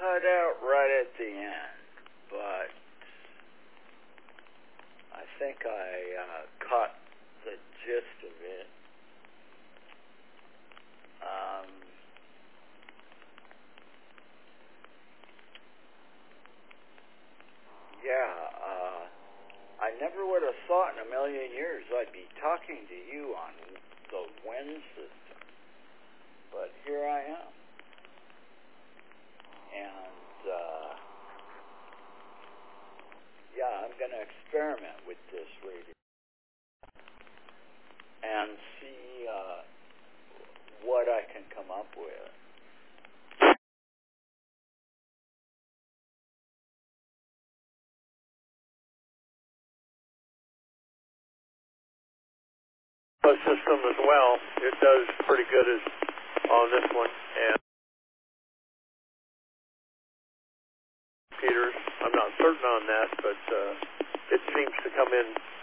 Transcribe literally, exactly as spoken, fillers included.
cut out right at the end, but I think I uh, caught the gist of it. Um, yeah, uh, I never would have thought in a million years I'd be talking to you on the wind system, but here I am. And, uh, yeah, I'm going to experiment with this radio and see uh, what I can come up with. The system as well, it does pretty good as on this one. And Peters, I'm not certain on that, but uh, it seems to come in